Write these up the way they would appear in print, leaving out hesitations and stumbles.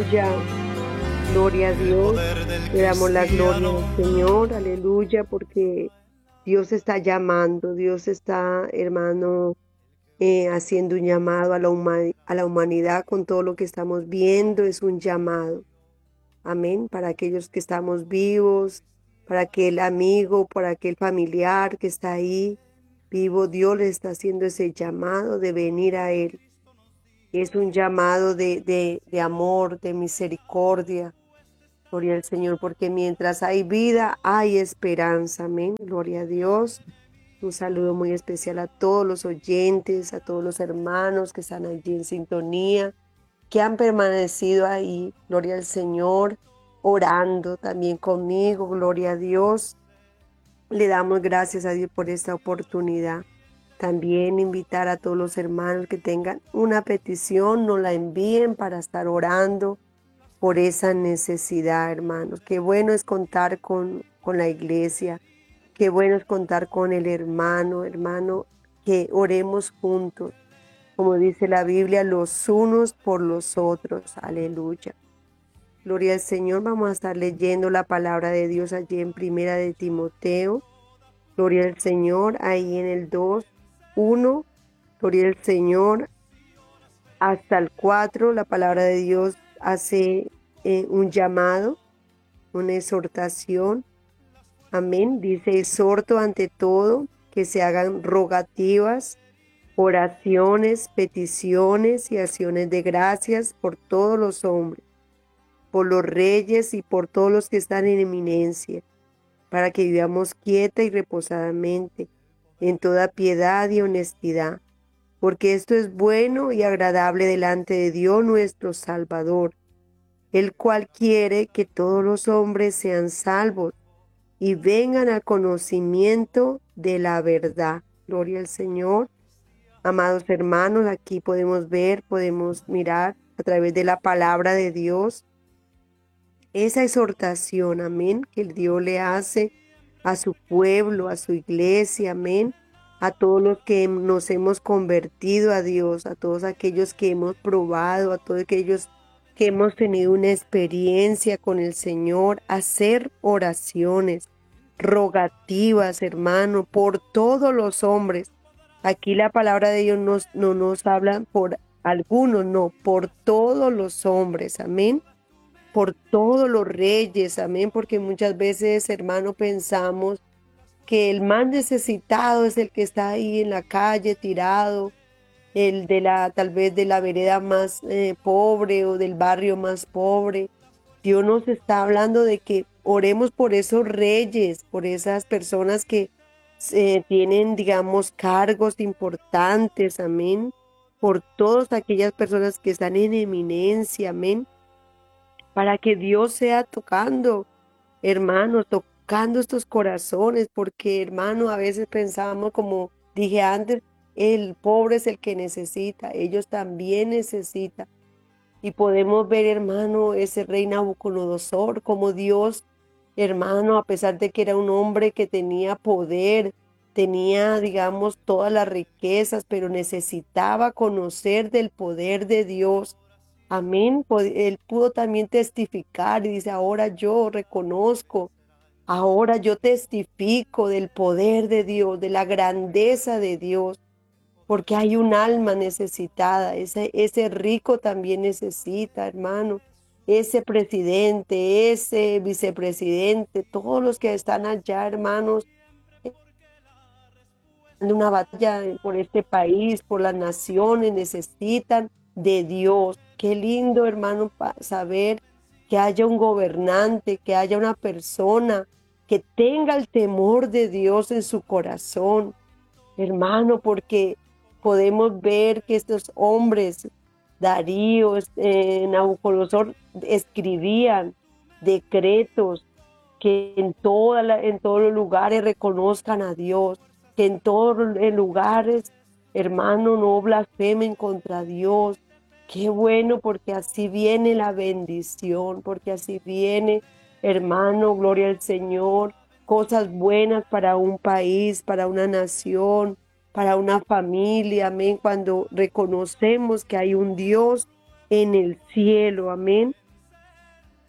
aleluya. Gloria a Dios. Le damos la gloria al Señor, aleluya, porque Dios está llamando, Dios está, hermano, haciendo un llamado a a la humanidad con todo lo que estamos viendo, es un llamado. Amén, para aquellos que estamos vivos, para aquel amigo, para aquel familiar que está ahí vivo, Dios le está haciendo ese llamado de venir a Él. Es un llamado de amor, de misericordia. Gloria al Señor, porque mientras hay vida, hay esperanza. Amén. Gloria a Dios. Un saludo muy especial a todos los oyentes, a todos los hermanos que están allí en sintonía, que han permanecido ahí. Gloria al Señor, orando también conmigo. Gloria a Dios. Le damos gracias a Dios por esta oportunidad. También invitar a todos los hermanos que tengan una petición, nos la envíen para estar orando por esa necesidad, hermanos. Qué bueno es contar con la iglesia, qué bueno es contar con el hermano, que oremos juntos, como dice la Biblia, los unos por los otros. Aleluya. Gloria al Señor. Vamos a estar leyendo la palabra de Dios allí en Primera de Timoteo. Gloria al Señor, ahí en el 2:1. Gloria al Señor. Hasta el 4, la palabra de Dios hace un llamado, una exhortación. Amén. Dice: exhorto ante todo que se hagan rogativas, oraciones, peticiones y acciones de gracias por todos los hombres, por los reyes y por todos los que están en eminencia, para que vivamos quieta y reposadamente en toda piedad y honestidad, porque esto es bueno y agradable delante de Dios nuestro Salvador, el cual quiere que todos los hombres sean salvos y vengan al conocimiento de la verdad. Gloria al Señor. Amados hermanos, aquí podemos ver, podemos mirar a través de la palabra de Dios esa exhortación, amén, que el Dios le hace a su pueblo, a su iglesia, amén, a todos los que nos hemos convertido a Dios, a todos aquellos que hemos probado, a todos aquellos que hemos tenido una experiencia con el Señor, hacer oraciones, rogativas, hermano, por todos los hombres. Aquí la palabra de Dios no nos habla por algunos, no, por todos los hombres, amén, por todos los reyes, amén, porque muchas veces, hermano, pensamos que el más necesitado es el que está ahí en la calle tirado, el de tal vez de la vereda más pobre o del barrio más pobre. Dios nos está hablando de que oremos por esos reyes, por esas personas que tienen, digamos, cargos importantes, amén, por todas aquellas personas que están en eminencia, amén, para que Dios sea tocando, hermanos, tocando estos corazones, porque, hermano, a veces pensamos, como dije antes, el pobre es el que necesita, ellos también necesitan. Y podemos ver, hermano, ese rey Nabucodonosor, como Dios, hermano, a pesar de que era un hombre que tenía poder, tenía, digamos, todas las riquezas, pero necesitaba conocer del poder de Dios. Amén. Él pudo también testificar y dice: ahora yo reconozco, ahora yo testifico del poder de Dios, de la grandeza de Dios, porque hay un alma necesitada. Ese rico también necesita, hermano. Ese presidente, ese vicepresidente, todos los que están allá, hermanos, en una batalla por este país, por las naciones, necesitan de Dios. Qué lindo, hermano, saber que haya un gobernante, que haya una persona que tenga el temor de Dios en su corazón, hermano, porque podemos ver que estos hombres, Darío, Nabucodonosor, escribían decretos que en todos los lugares reconozcan a Dios, que en todos los lugares, hermano, no blasfemen contra Dios. Qué bueno, porque así viene la bendición, porque así viene, hermano, gloria al Señor, cosas buenas para un país, para una nación, para una familia, amén, cuando reconocemos que hay un Dios en el cielo, amén,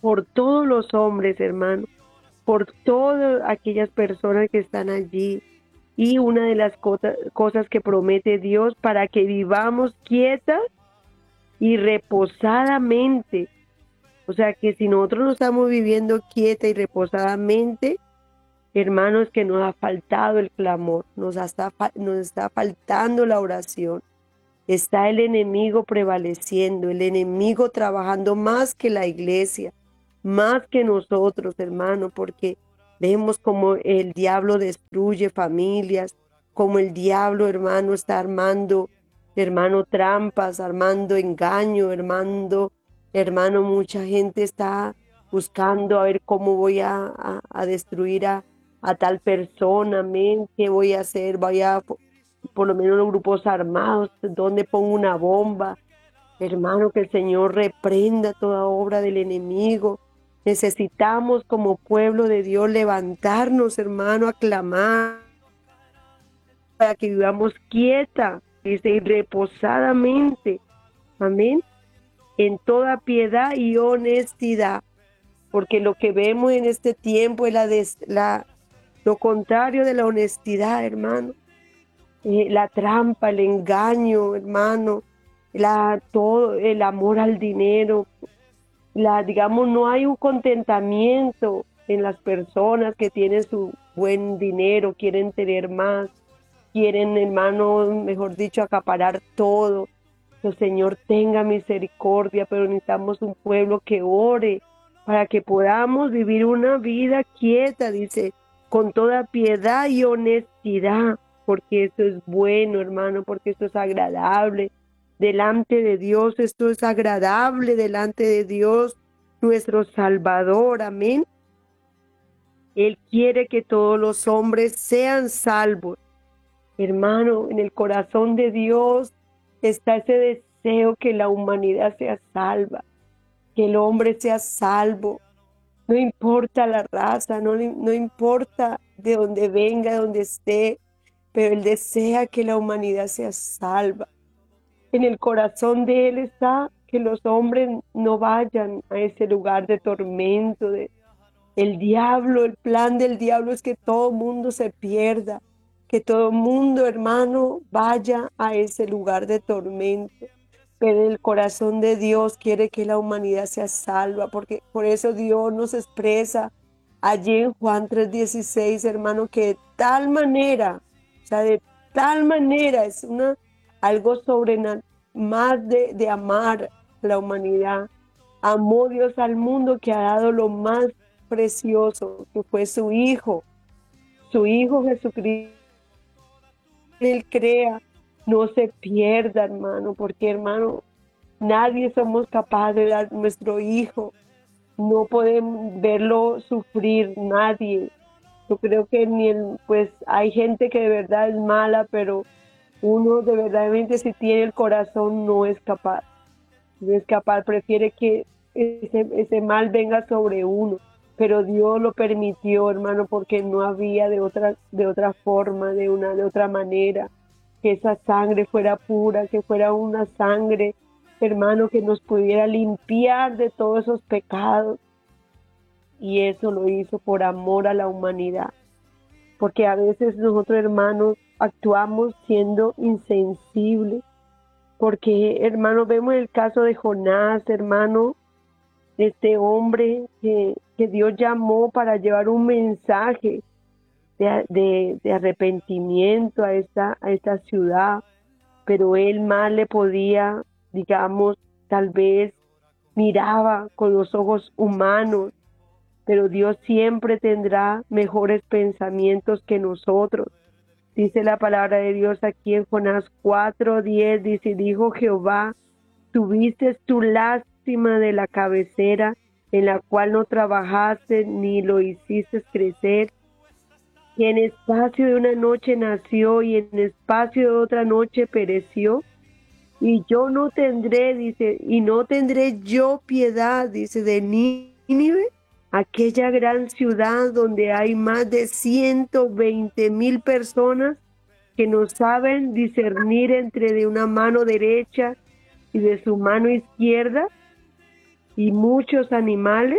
por todos los hombres, hermano, por todas aquellas personas que están allí. Y una de las cosas que promete Dios para que vivamos quietas y reposadamente. O sea que si nosotros no estamos viviendo quieta y reposadamente, hermanos, que nos ha faltado el clamor, nos está faltando la oración. Está el enemigo prevaleciendo, el enemigo trabajando más que la iglesia, más que nosotros, hermano, porque vemos como el diablo destruye familias, como el diablo, hermano, está armando, hermano, trampas, armando engaño, hermano, mucha gente está buscando a ver cómo voy a destruir a tal persona, amén, qué voy a hacer, por lo menos los grupos armados, donde pongo una bomba. Hermano, que el Señor reprenda toda obra del enemigo. Necesitamos como pueblo de Dios levantarnos, hermano, a clamar para que vivamos quieta, dice, y reposadamente. Amén. En toda piedad y honestidad. Porque lo que vemos en este tiempo es lo contrario de la honestidad, hermano. La trampa, el engaño, hermano, todo el amor al dinero, digamos, no hay un contentamiento en las personas que tienen su buen dinero, quieren tener más, quieren, hermano, mejor dicho, acaparar todo. El Señor tenga misericordia, pero necesitamos un pueblo que ore para que podamos vivir una vida quieta, dice, con toda piedad y honestidad, porque esto es bueno, hermano, porque esto es agradable delante de Dios, esto es agradable delante de Dios, nuestro Salvador, amén. Él quiere que todos los hombres sean salvos. Hermano, en el corazón de Dios está ese deseo que la humanidad sea salva, que el hombre sea salvo. No importa la raza, no importa de dónde venga, de dónde esté, pero Él desea que la humanidad sea salva. En el corazón de Él está que los hombres no vayan a ese lugar de tormento. El diablo, el plan del diablo es que todo mundo se pierda, que todo mundo, hermano, vaya a ese lugar de tormento. Pero el corazón de Dios quiere que la humanidad sea salva, porque por eso Dios nos expresa allí en Juan 3:16, hermano, que de tal manera, o sea, de tal manera es algo sobrenatural, más de amar a la humanidad. Amó Dios al mundo que ha dado lo más precioso, que fue su Hijo Jesucristo. Él crea, no se pierda, hermano, porque, hermano, nadie somos capaces de dar nuestro hijo, no podemos verlo sufrir, nadie. Yo creo que pues hay gente que de verdad es mala, pero uno de verdaderamente si tiene el corazón no es capaz, prefiere que ese mal venga sobre uno, pero Dios lo permitió, hermano, porque no había de otra forma, de otra manera, que esa sangre fuera pura, que fuera una sangre, hermano, que nos pudiera limpiar de todos esos pecados, y eso lo hizo por amor a la humanidad, porque a veces nosotros, hermanos, actuamos siendo insensibles, porque, hermano, vemos el caso de Jonás, hermano, este hombre que Dios llamó para llevar un mensaje de arrepentimiento a esta ciudad, pero él más le podía, digamos, tal vez miraba con los ojos humanos, pero Dios siempre tendrá mejores pensamientos que nosotros. Dice la palabra de Dios aquí en Jonás 4:10, dice, dijo Jehová, tuviste tu lástima de la cabecera en la cual no trabajaste ni lo hiciste crecer, y en espacio de una noche nació y en espacio de otra noche pereció. Y yo no tendré, dice, y no tendré yo piedad, dice, de Nínive, aquella gran ciudad donde hay más de 120,000 personas que no saben discernir entre de una mano derecha y de su mano izquierda, y muchos animales.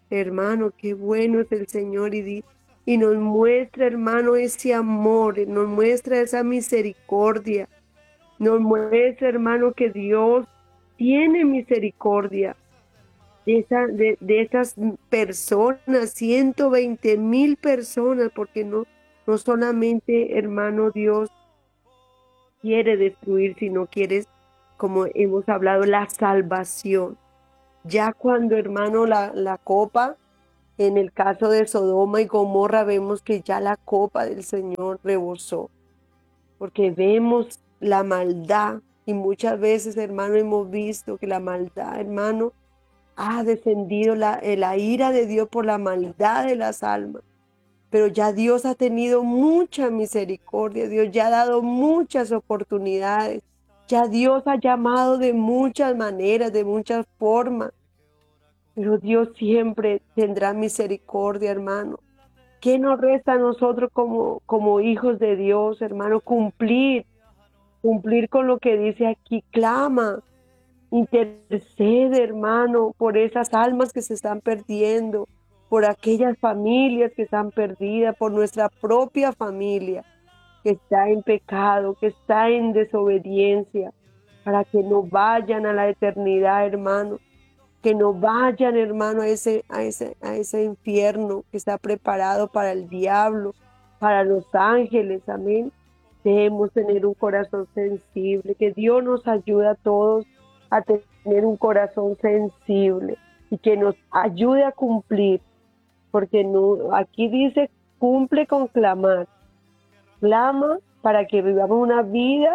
Hermano, qué bueno es el Señor y nos muestra, hermano, ese amor, nos muestra esa misericordia, nos muestra, hermano, que Dios tiene misericordia de esas personas, 120,000 personas, porque no solamente, hermano, Dios quiere destruir, sino quiere, como hemos hablado, la salvación. Ya cuando, hermano, la copa, en el caso de Sodoma y Gomorra, vemos que ya la copa del Señor rebosó, porque vemos la maldad y muchas veces, hermano, hemos visto que la maldad, hermano, ha descendido la ira de Dios por la maldad de las almas. Pero ya Dios ha tenido mucha misericordia, Dios ya ha dado muchas oportunidades, ya Dios ha llamado de muchas maneras, de muchas formas, pero Dios siempre tendrá misericordia, hermano. ¿Qué nos resta a nosotros como hijos de Dios, hermano? Cumplir con lo que dice aquí, clama, intercede, hermano, por esas almas que se están perdiendo, por aquellas familias que están perdidas, por nuestra propia familia que está en pecado, que está en desobediencia, para que no vayan a la eternidad, hermano, que no vayan, hermano, a ese infierno que está preparado para el diablo, para los ángeles, amén. Debemos tener un corazón sensible, que Dios nos ayude a todos a tener un corazón sensible y que nos ayude a cumplir, porque no, aquí dice, cumple con clamar, clama para que vivamos una vida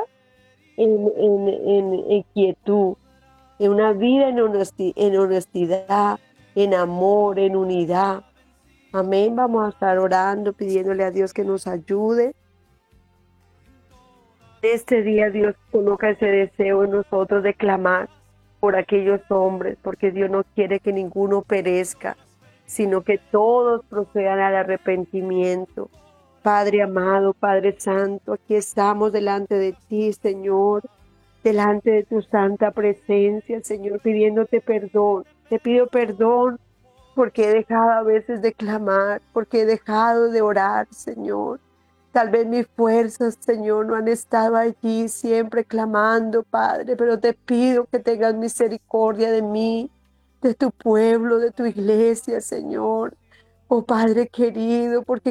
en quietud, en una vida en honestidad, en amor, en unidad. Amén. Vamos a estar orando, pidiéndole a Dios que nos ayude. Este día Dios coloca ese deseo en nosotros de clamar por aquellos hombres, porque Dios no quiere que ninguno perezca, sino que todos procedan al arrepentimiento. Padre amado, Padre santo, aquí estamos delante de ti, Señor, delante de tu santa presencia, Señor, pidiéndote perdón. Te pido perdón porque he dejado a veces de clamar, porque he dejado de orar, Señor. Tal vez mis fuerzas, Señor, no han estado allí siempre clamando, Padre, pero te pido que tengas misericordia de mí, de tu pueblo, de tu iglesia, Señor. Oh Padre querido, porque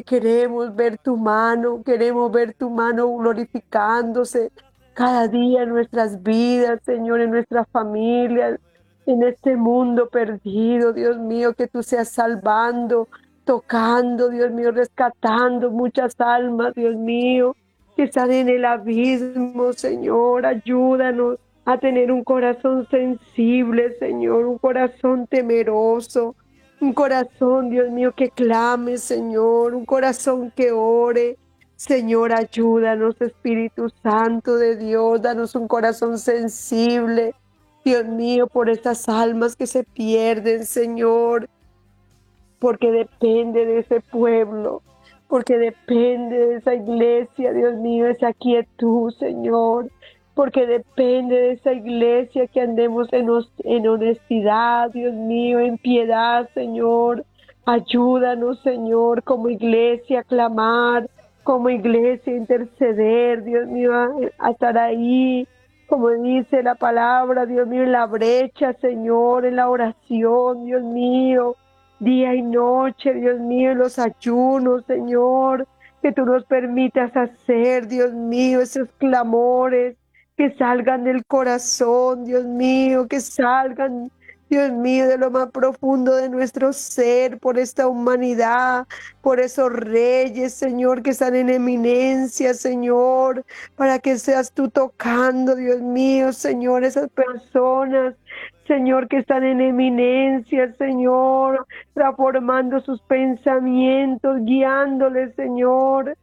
queremos ver tu mano glorificándose cada día en nuestras vidas, Señor, en nuestras familias, en este mundo perdido, Dios mío, que tú seas salvando, tocando, Dios mío, rescatando muchas almas, Dios mío, que están en el abismo, Señor, ayúdanos a tener un corazón sensible, Señor, un corazón temeroso, un corazón, Dios mío, que clame, Señor, un corazón que ore. Señor, ayúdanos, Espíritu Santo de Dios, danos un corazón sensible, Dios mío, por estas almas que se pierden, Señor, porque depende de ese pueblo, porque depende de esa iglesia, Dios mío, esa quietud, Señor, porque depende de esa iglesia que andemos en honestidad, Dios mío, en piedad, Señor. Ayúdanos, Señor, como iglesia a clamar, como iglesia a interceder, Dios mío, a estar ahí, como dice la palabra, Dios mío, en la brecha, Señor, en la oración, Dios mío, día y noche, Dios mío, en los ayunos, Señor, que tú nos permitas hacer, Dios mío, esos clamores que salgan del corazón, Dios mío, que salgan, Dios mío, de lo más profundo de nuestro ser, por esta humanidad, por esos reyes, Señor, que están en eminencia, Señor, para que seas tú tocando, Dios mío, Señor, esas personas, Señor, que están en eminencia, Señor, transformando sus pensamientos, guiándoles, Señor.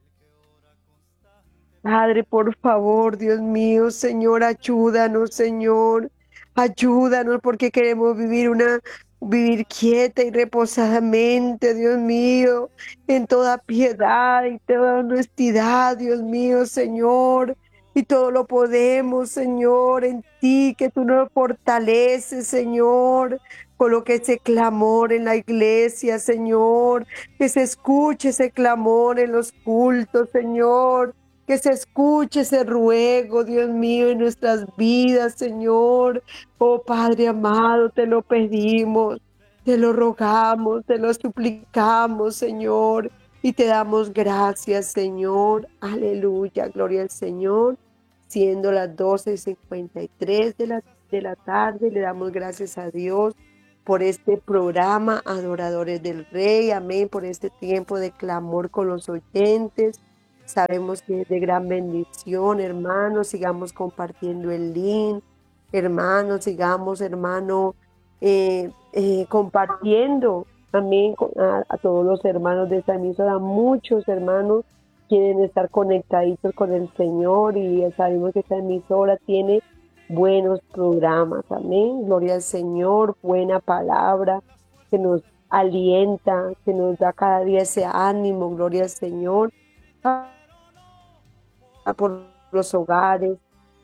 Padre, por favor, Dios mío, Señor, ayúdanos, Señor, ayúdanos porque queremos vivir quieta y reposadamente, Dios mío, en toda piedad y toda honestidad, Dios mío, Señor. y todo lo podemos, Señor, en ti, que tú nos fortaleces, Señor. Coloque ese clamor en la iglesia, Señor, que se escuche ese clamor en los cultos, Señor, que se escuche ese ruego, Dios mío, en nuestras vidas, Señor. Oh Padre amado, te lo pedimos, te lo rogamos, te lo suplicamos, Señor, y te damos gracias, Señor. Aleluya, gloria al Señor. Siendo las 12:53 de la tarde, le damos gracias a Dios por este programa Adoradores del Rey. Amén, por este tiempo de clamor con los oyentes. Sabemos que es de gran bendición, hermanos. Sigamos compartiendo el link, hermanos. Sigamos, hermano, compartiendo. Amén, a todos los hermanos de esta emisora. Muchos hermanos quieren estar conectaditos con el Señor y sabemos que esta emisora tiene buenos programas, amén, gloria al Señor, buena palabra que nos alienta, que nos da cada día ese ánimo, gloria al Señor, por los hogares.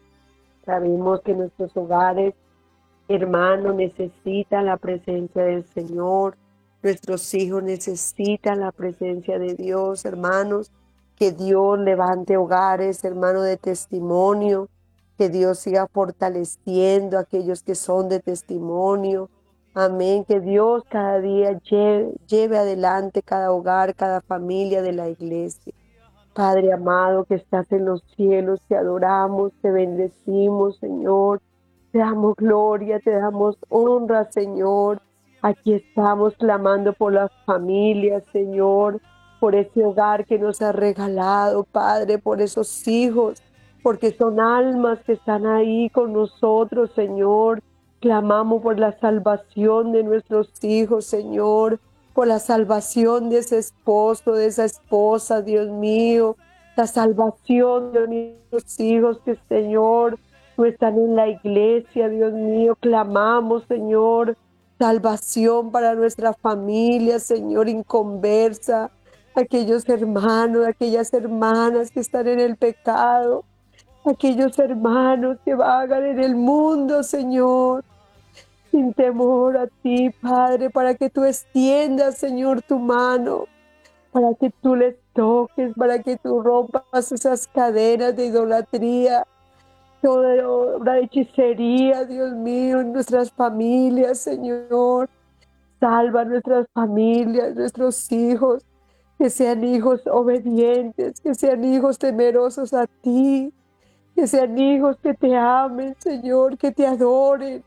Sabemos que nuestros hogares, hermanos, necesitan la presencia del Señor. Nuestros hijos necesitan la presencia de Dios, hermanos. Que Dios levante hogares, hermanos, de testimonio. Que Dios siga fortaleciendo a aquellos que son de testimonio. Amén. Que Dios cada día lleve adelante cada hogar, cada familia de la iglesia. Padre amado que estás en los cielos, te adoramos, te bendecimos, Señor. Te damos gloria, te damos honra, Señor. Aquí estamos clamando por las familias, Señor, por ese hogar que nos has regalado, Padre, por esos hijos, porque son almas que están ahí con nosotros, Señor. Clamamos por la salvación de nuestros hijos, Señor, por la salvación de ese esposo, de esa esposa, Dios mío, la salvación de nuestros hijos que, Señor, no están en la iglesia, Dios mío. Clamamos, Señor, salvación para nuestra familia, Señor, inconversa, aquellos hermanos, aquellas hermanas que están en el pecado, aquellos hermanos que vagan en el mundo, Señor, sin temor a ti, Padre, para que tú extiendas, Señor, tu mano, para que tú les toques, para que tú rompas esas cadenas de idolatría, toda obra de hechicería, Dios mío, en nuestras familias, Señor. Salva nuestras familias, nuestros hijos, que sean hijos obedientes, que sean hijos temerosos a ti, que sean hijos que te amen, Señor, que te adoren.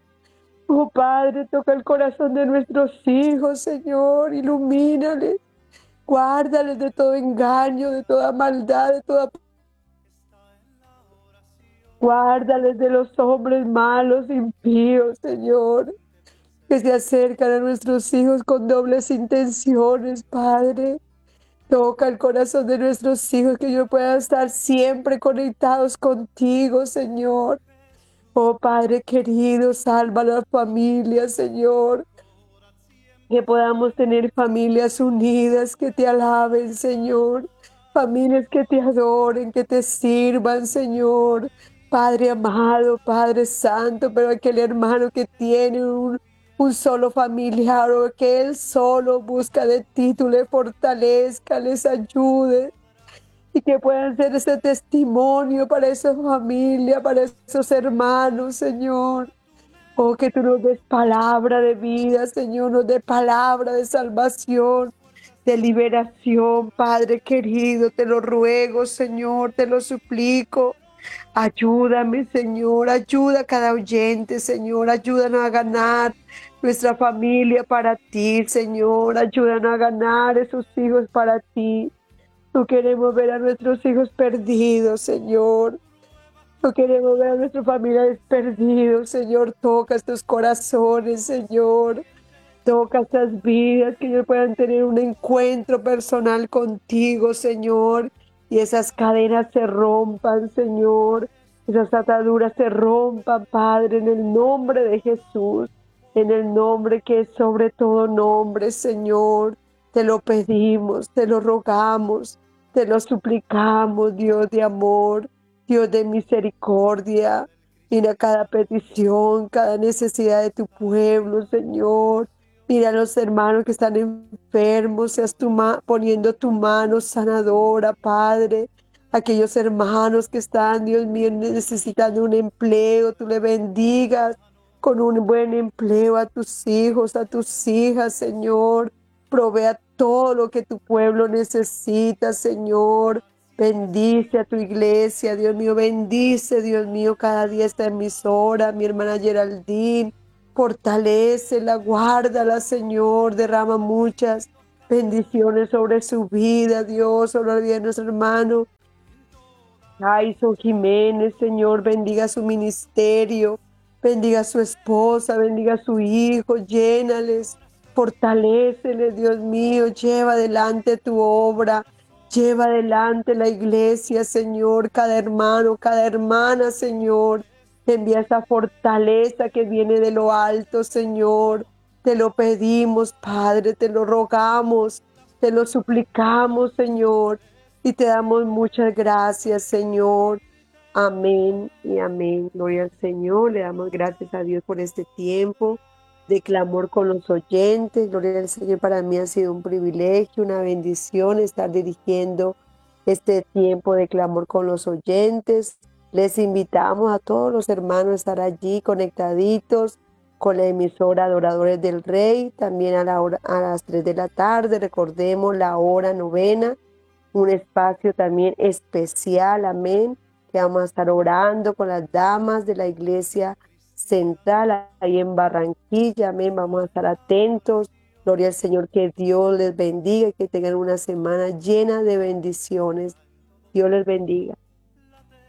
Oh Padre, toca el corazón de nuestros hijos, Señor, ilumínales, guárdales de todo engaño, de toda maldad, de toda... Guárdales de los hombres malos, impíos, Señor, que se acercan a nuestros hijos con dobles intenciones, Padre. Toca el corazón de nuestros hijos, que ellos puedan estar siempre conectados contigo, Señor. Oh Padre querido, salva a las familias, Señor. Que podamos tener familias unidas, que te alaben, Señor. Familias que te adoren, que te sirvan, Señor. Padre amado, Padre santo, pero aquel hermano que tiene un solo familiar o que él solo busca de ti, tú le fortalezca, les ayude y que puedan ser ese testimonio para esa familia, para esos hermanos, Señor. Oh, que tú nos des palabra de vida, Señor, nos des palabra de salvación, de liberación, Padre querido, te lo ruego, Señor, te lo suplico. Ayúdame, Señor, ayuda a cada oyente, Señor, ayúdanos a ganar nuestra familia para ti, Señor, ayúdanos a ganar esos hijos para ti. No queremos ver a nuestros hijos perdidos, Señor. No queremos ver a nuestra familia perdidos, Señor. Toca estos corazones, Señor. Toca estas vidas, que ellos puedan tener un encuentro personal contigo, Señor. Y esas cadenas se rompan, Señor. Esas ataduras se rompan, Padre, en el nombre de Jesús. En el nombre que es sobre todo nombre, Señor. Te lo pedimos, te lo rogamos, te lo suplicamos, Dios de amor. Dios de misericordia. Mira cada petición, cada necesidad de tu pueblo, Señor. Mira a los hermanos que están enfermos, seas tú poniendo tu mano sanadora, Padre. Aquellos hermanos que están, Dios mío, necesitando un empleo, tú le bendigas con un buen empleo a tus hijos, a tus hijas, Señor. Provea todo lo que tu pueblo necesita, Señor. Bendice a tu iglesia, Dios mío, bendice, Dios mío, cada día esta emisora, mi hermana Geraldine, fortalécela, guárdala, Señor, derrama muchas bendiciones sobre su vida, Dios, sobre la vida de nuestro hermano Jason Jiménez, Señor, bendiga su ministerio, bendiga a su esposa, bendiga a su hijo, llénales, fortaléceles, Dios mío, lleva adelante tu obra, lleva adelante la iglesia, Señor, cada hermano, cada hermana, Señor, te envía esa fortaleza que viene de lo alto, Señor, te lo pedimos, Padre, te lo rogamos, te lo suplicamos, Señor. Y te damos muchas gracias, Señor. Amén y amén. Gloria al Señor. Le damos gracias a Dios por este tiempo de clamor con los oyentes. Gloria al Señor. Para mí ha sido un privilegio, una bendición estar dirigiendo este tiempo de clamor con los oyentes. Les invitamos a todos los hermanos a estar allí conectaditos con la emisora Adoradores del Rey. También a las 3 de la tarde. Recordemos la hora novena, un espacio también especial, amén, que vamos a estar orando con las damas de la iglesia central ahí en Barranquilla, amén, vamos a estar atentos, gloria al Señor, que Dios les bendiga y que tengan una semana llena de bendiciones, Dios les bendiga.